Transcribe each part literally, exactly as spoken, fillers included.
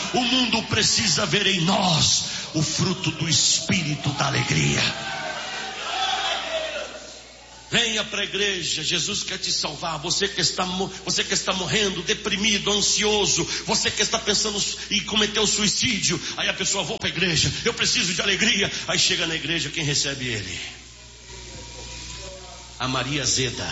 O mundo precisa ver em nós o fruto do Espírito da alegria. Venha para a igreja, Jesus quer te salvar. Você que está, você que está morrendo, deprimido, ansioso, você que está pensando em cometer o suicídio. Aí a pessoa, vou para a igreja, eu preciso de alegria. Aí chega na igreja, quem recebe ele? A Maria Zeda.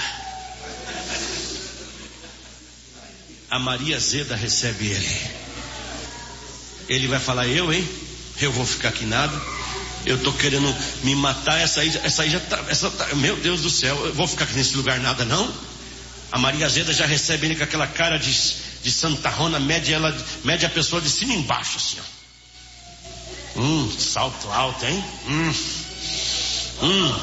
A Maria Zeda recebe ele. Ele vai falar, eu hein? Eu vou ficar aqui nada. Eu tô querendo me matar, essa aí, essa aí já tá, essa tá, meu Deus do céu, eu vou ficar aqui nesse lugar nada não? A Maria Zeda já recebe ele com aquela cara de, de santarrona, mede ela, mede a pessoa de cima e embaixo assim, ó. Hum, salto alto, hein? Hum, hum.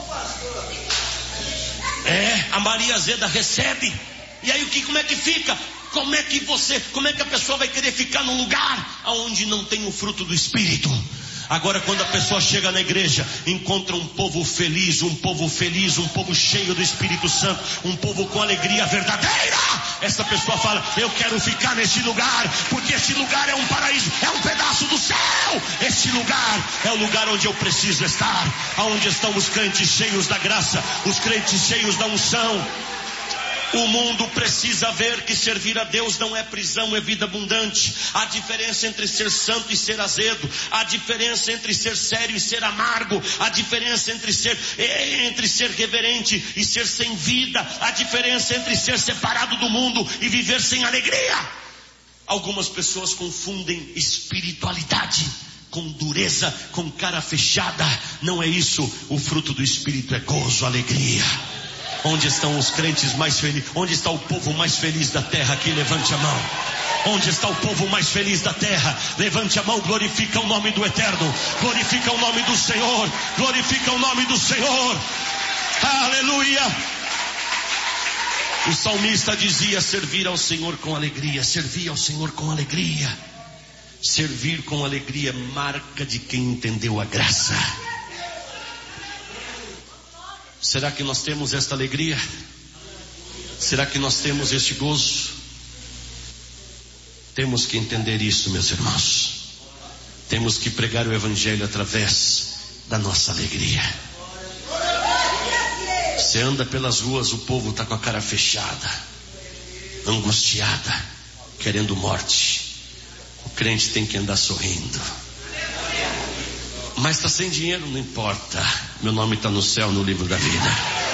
É, a Maria Zeda recebe. E aí o que, como é que fica? Como é que você, como é que a pessoa vai querer ficar num lugar onde não tem o fruto do Espírito? Agora quando a pessoa chega na igreja, encontra um povo feliz, um povo feliz, um povo cheio do Espírito Santo, um povo com alegria verdadeira. Essa pessoa fala, eu quero ficar neste lugar, porque este lugar é um paraíso, é um pedaço do céu. Este lugar é o lugar onde eu preciso estar, onde estão os crentes cheios da graça, os crentes cheios da unção. O mundo precisa ver que servir a Deus não é prisão, é vida abundante. Há diferença entre ser santo e ser azedo. Há diferença entre ser sério e ser amargo. Há diferença entre ser, entre ser reverente e ser sem vida. Há diferença entre ser separado do mundo e viver sem alegria. Algumas pessoas confundem espiritualidade com dureza, com cara fechada. Não é isso. O fruto do Espírito é gozo, alegria. Onde estão os crentes mais felizes? Onde está o povo mais feliz da terra? Aqui, levante a mão. Onde está o povo mais feliz da terra? Levante a mão, glorifica o nome do Eterno, glorifica o nome do Senhor, glorifica o nome do Senhor. Aleluia. O salmista dizia, servir ao Senhor com alegria. Servir ao Senhor com alegria. Servir com alegria, marca de quem entendeu a graça. Será que nós temos esta alegria? Será que nós temos este gozo? Temos que entender isso, meus irmãos. Temos que pregar o Evangelho através da nossa alegria. Você anda pelas ruas, o povo está com a cara fechada, angustiada, querendo morte. O crente tem que andar sorrindo. Mas está sem dinheiro, não importa. Meu nome está no céu, no livro da vida.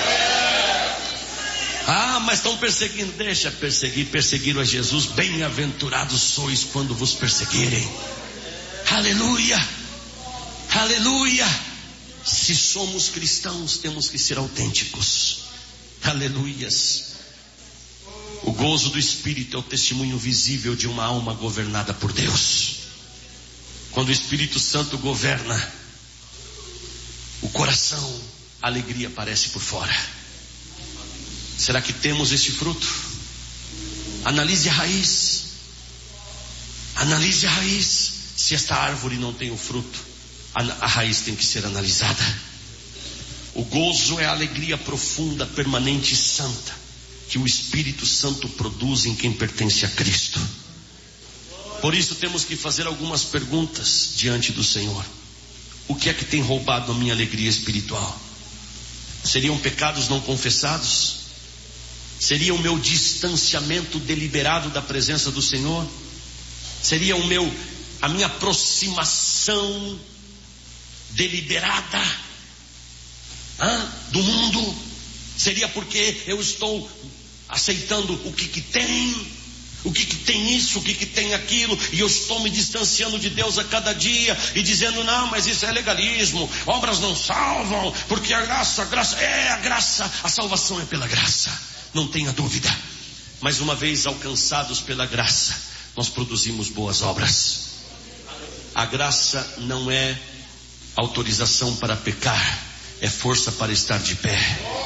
Ah, mas estão perseguindo. Deixa perseguir, perseguiram a Jesus. Bem-aventurados sois quando vos perseguirem. Aleluia, aleluia. Se somos cristãos, temos que ser autênticos. Aleluias. O gozo do Espírito é o testemunho visível de uma alma governada por Deus. Quando o Espírito Santo governa o coração, a alegria aparece por fora. Será que temos este fruto? Analise a raiz. Analise a raiz. Se esta árvore não tem o fruto, a, a raiz tem que ser analisada. O gozo é a alegria profunda, permanente e santa que o Espírito Santo produz em quem pertence a Cristo. Por isso temos que fazer algumas perguntas diante do Senhor. O que é que tem roubado a minha alegria espiritual? Seriam pecados não confessados? Seria o meu distanciamento deliberado da presença do Senhor? Seria o meu, a minha aproximação deliberada ah, do mundo? Seria porque eu estou aceitando o que que tem? O que que tem isso, o que que tem aquilo, e eu estou me distanciando de Deus a cada dia, e dizendo, não, mas isso é legalismo, obras não salvam, porque a graça, a graça, é a graça, a salvação é pela graça, não tenha dúvida. Mas uma vez alcançados pela graça, nós produzimos boas obras. A graça não é autorização para pecar, é força para estar de pé,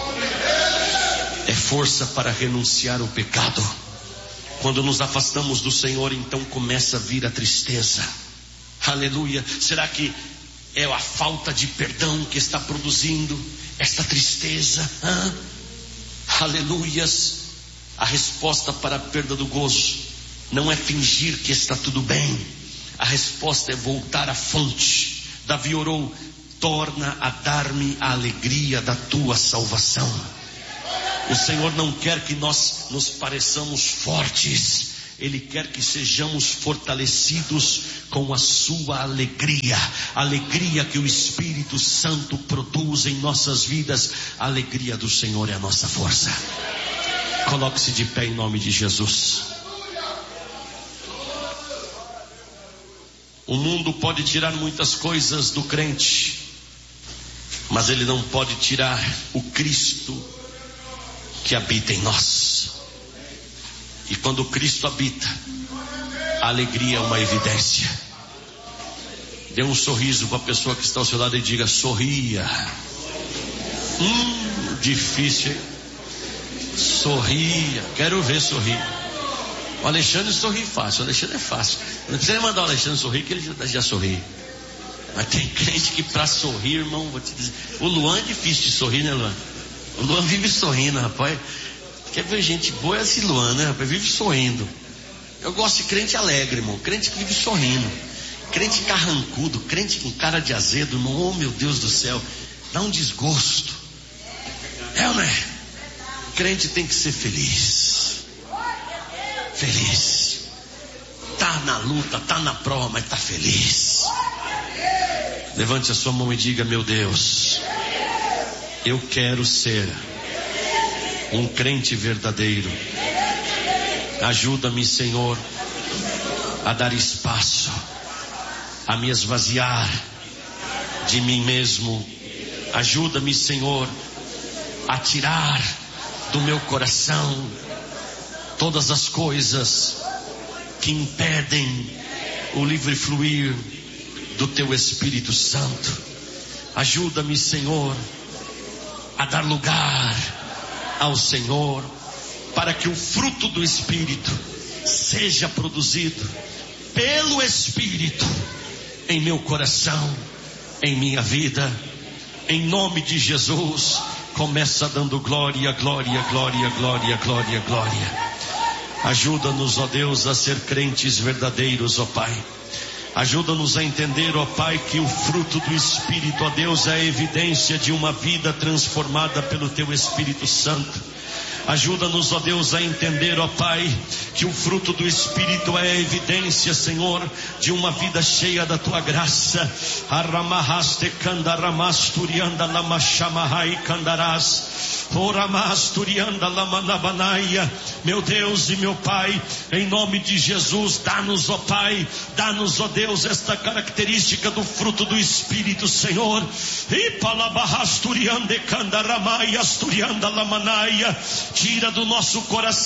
é força para renunciar ao pecado. Quando nos afastamos do Senhor, então começa a vir a tristeza. Aleluia. Será que é a falta de perdão que está produzindo esta tristeza? Hã? Aleluias. A resposta para a perda do gozo não é fingir que está tudo bem. A resposta é voltar à fonte. Davi orou: torna a dar-me a alegria da tua salvação. O Senhor não quer que nós nos pareçamos fortes, Ele quer que sejamos fortalecidos com a sua alegria, a alegria que o Espírito Santo produz em nossas vidas. A alegria do Senhor é a nossa força. Coloque-se de pé em nome de Jesus. O mundo pode tirar muitas coisas do crente, mas ele não pode tirar o Cristo que habita em nós. E quando Cristo habita, a alegria é uma evidência. Dê um sorriso para a pessoa que está ao seu lado e diga: sorria. Hum, difícil, hein? Sorria. Quero ver sorrir. O Alexandre sorri fácil. O Alexandre é fácil. Não precisa mandar o Alexandre sorrir, que ele já, já sorri. Mas tem crente que para sorrir, irmão, vou te dizer. O Luan é difícil de sorrir, né, Luan? O Luan vive sorrindo, rapaz. Quer ver gente boa é esse Luan, né, rapaz? Vive sorrindo. Eu gosto de crente alegre, irmão. Crente que vive sorrindo. Crente carrancudo, crente com cara de azedo, irmão. Oh, meu Deus do céu. Dá um desgosto. É ou não é? Crente tem que ser feliz. Feliz. Tá na luta, tá na prova, mas tá feliz. Levante a sua mão e diga: meu Deus, eu quero ser um crente verdadeiro. Ajuda-me, Senhor, a dar espaço, a me esvaziar de mim mesmo. Ajuda-me, Senhor, a tirar do meu coração todas as coisas que impedem o livre fluir do Teu Espírito Santo. Ajuda-me, Senhor, a dar lugar ao Senhor, para que o fruto do Espírito seja produzido pelo Espírito em meu coração, em minha vida. Em nome de Jesus, começa dando glória, glória, glória, glória, glória, glória. Ajuda-nos, ó Deus, a ser crentes verdadeiros, ó Pai. Ajuda-nos a entender, ó Pai, que o fruto do Espírito, ó Deus, é a evidência de uma vida transformada pelo Teu Espírito Santo. Ajuda-nos, ó Deus, a entender, ó Pai, que o fruto do Espírito é a evidência, Senhor, de uma vida cheia da Tua graça. Aramahaste kandaramasturianda lamashamahai kandaras. Oramasturianda lamanabanaia. Meu Deus e meu Pai, em nome de Jesus, dá-nos, ó Pai, dá-nos, ó Deus, esta característica do fruto do Espírito, Senhor. E palabahasturiande kandaramai asturianda lamanaia. Tira do nosso coração